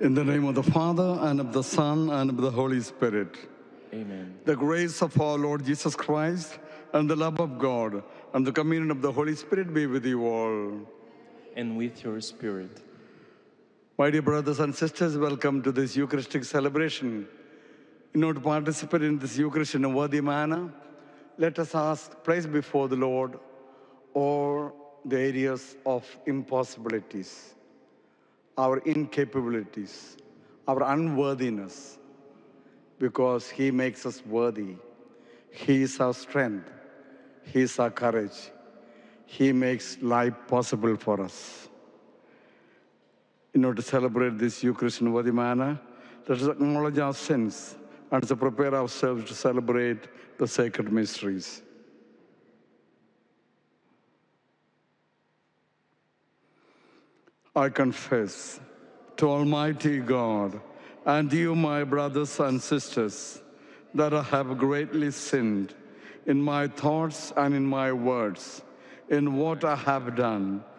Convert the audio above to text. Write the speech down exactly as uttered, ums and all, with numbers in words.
In the name of the Father, and of the Son, and of the Holy Spirit. Amen. The grace of our Lord Jesus Christ, and the love of God, and the communion of the Holy Spirit be with you all. And with your spirit. My dear brothers and sisters, welcome to this Eucharistic celebration. In order to participate in this Eucharist in a worthy manner, let us ask, praise before the Lord, all the areas of impossibilities, our incapabilities, our unworthiness, because He makes us worthy. He is our strength. He is our courage. He makes life possible for us. In order to celebrate this Eucharist in a worthy manner, let us acknowledge our sins and to prepare ourselves to celebrate the sacred mysteries. I confess to Almighty God and you, my brothers and sisters, that I have greatly sinned in my thoughts and in my words, in what I have done